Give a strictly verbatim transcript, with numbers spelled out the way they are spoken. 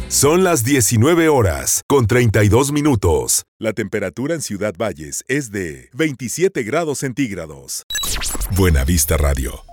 Son las diecinueve horas con treinta y dos minutos. La temperatura en Ciudad Valles es de veintisiete grados centígrados. Buena Vista Radio.